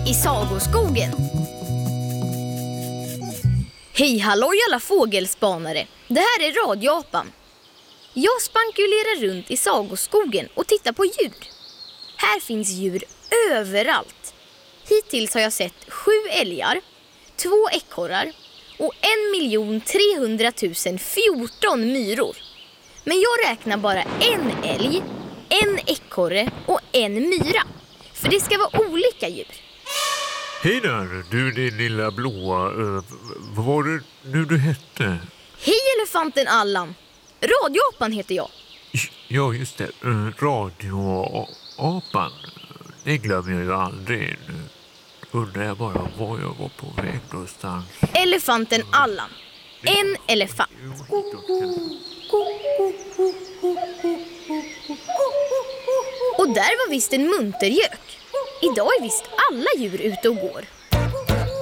i Sagoskogen. Hej halloj alla fågelspanare, det här är radioapan. Jag spankulerar runt i Sagoskogen och tittar på djur. Här finns djur överallt. Hittills har jag sett 7 älgar, 2 ekorrar och 1 300 014 myror. Men jag räknar bara en älg, en ekorre och en myra. För det ska vara olika djur. Hej där, du din lilla blåa. Vad var det nu du hette? Hej elefanten Allan. Radioapan heter jag. Ja, just det. Radioapan. Det glömmer jag ju aldrig. Nu undrar jag bara var jag var på väg någonstans. Elefanten Allan. En elefant. Och där var visst en muntergök. Idag är visst alla djur ute och går.